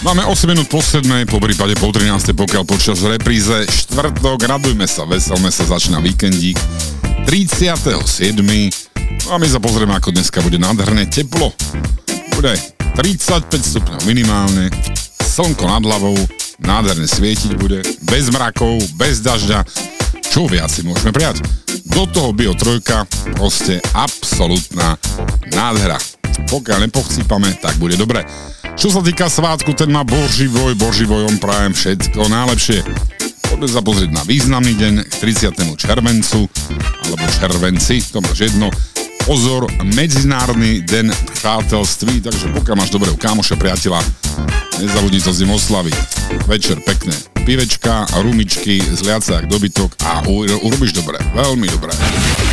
Máme 8 minút po 7, po prípade po 13, pokiaľ počas repríze štvrtok, radujme sa, veselme sa, začína víkendík 37. No a my sa pozrieme, ako dneska bude nádherné teplo. Bude 35 stupňov minimálne, slnko nad hlavou, nádherne svietiť bude, bez mrakov, bez dažďa, čo viac si môžeme prijať. Do toho Bio 3, proste absolútna nádhera. Pokiaľ nepochcípame, tak bude dobre. Čo sa týka svátku, ten má Boživojom prajem všetko najlepšie. Poďme sa pozrieť na významný deň k 30. červencu, alebo červenci, to máš jedno. Pozor, Medzinárodný deň přátelství, takže pokiaľ máš dobrého kámoša, priateľa, nezabudni to s ním oslaviť. Večer pekné pivečka, rumičky, zliaca jak dobytok a urobíš dobre, veľmi dobre.